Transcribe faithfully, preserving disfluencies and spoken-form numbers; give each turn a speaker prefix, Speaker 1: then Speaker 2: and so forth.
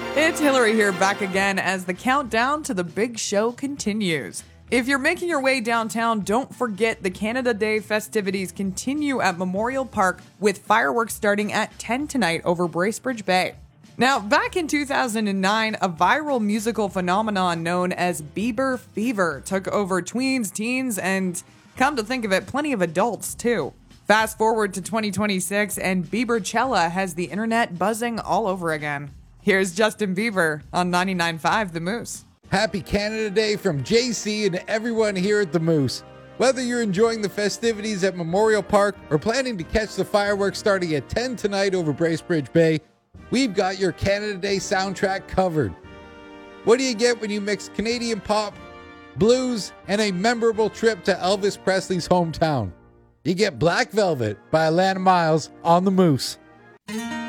Speaker 1: It's Hillary here, back again as the countdown to the big show continues. If you're making your way downtown, don't forget the Canada Day festivities continue at Memorial Park with fireworks starting at ten tonight over Bracebridge Bay. Now, back in two thousand nine, a viral musical phenomenon known as Bieber Fever took over tweens, teens, and come to think of it, plenty of adults too. Fast forward to twenty twenty-six, and Biebercella has the internet buzzing all over again. Here's Justin Bieber on ninety-nine point five The Moose.
Speaker 2: Happy Canada Day from J C and everyone here at The Moose. Whether you're enjoying the festivities at Memorial Park or planning to catch the fireworks starting at ten tonight over Bracebridge Bay, we've got your Canada Day soundtrack covered. What do you get when you mix Canadian pop, blues, and a memorable trip to Elvis Presley's hometown? You get Black Velvet by Alana Miles on The Moose.